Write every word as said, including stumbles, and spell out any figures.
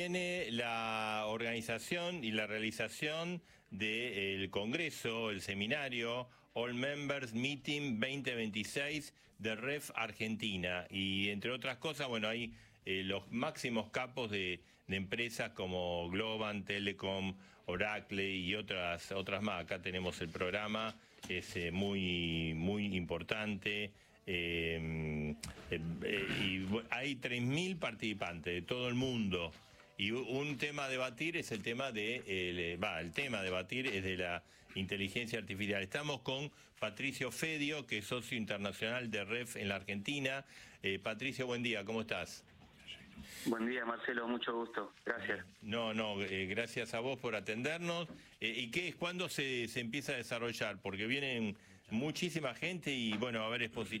Tiene la organización y la realización del Congreso, el seminario All Members Meeting veinte veintiséis de R E F Argentina. Y entre otras cosas, bueno, hay eh, los máximos capos de, de empresas como Globant, Telecom, Oracle y otras, otras más. Acá tenemos el programa, es eh, muy, muy importante. Eh, eh, eh, y hay tres mil participantes de todo el mundo. Y un tema a debatir es el tema de, el, va, el tema a debatir es de la inteligencia artificial. Estamos con Patricio Fedio, que es socio internacional de R E F en la Argentina. Eh, Patricio, buen día, ¿cómo estás? Buen día, Marcelo, mucho gusto. Gracias. No, no, eh, gracias a vos por atendernos. Eh, ¿Y qué es? ¿Cuándo se, se empieza a desarrollar? Porque vienen muchísima gente y, bueno, va a haber exposiciones.